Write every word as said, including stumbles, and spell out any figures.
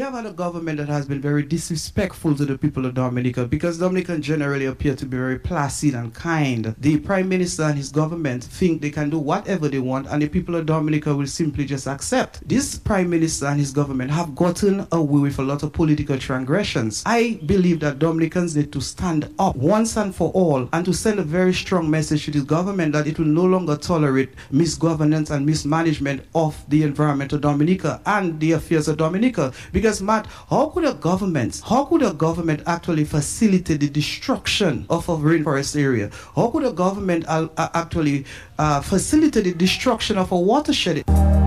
have had a government that has been very disrespectful to the people of Dominica, because Dominicans generally appear to be very placid and kind. The Prime Minister and his government think they can do whatever they want, and the people of Dominica will simply just accept. This Prime Minister and his government have gotten away with a lot of political transgressions. I believe that Dominicans need to stand up once and for all and to send a very strong message to the government that it will no longer tolerate misgovernance and mismanagement of the environment of Dominica and the affairs of Dominica. Because, Matt, how could a government, how could a government actually facilitate the destruction of a rainforest area? How could a government uh, actually uh, facilitate the destruction of a watershed?